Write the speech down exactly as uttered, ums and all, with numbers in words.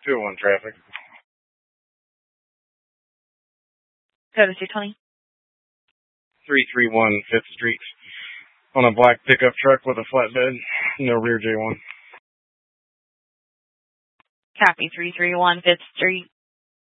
two oh one traffic. Go to two twenty. three three one fifth Street. On a black pickup truck with a flatbed. No rear J one. Copy three three one fifth Street.